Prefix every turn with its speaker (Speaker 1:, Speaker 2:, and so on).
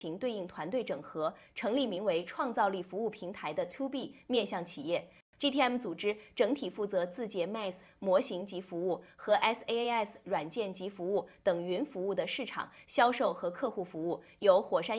Speaker 1: 行对应团队整合，成立名为创造力服务平台的 To B 面向企业。GTM 组织整体负责字节 MAS 模型级服务和 SaaS 软件级服务等云服务的市场、销售和客户服务，由火山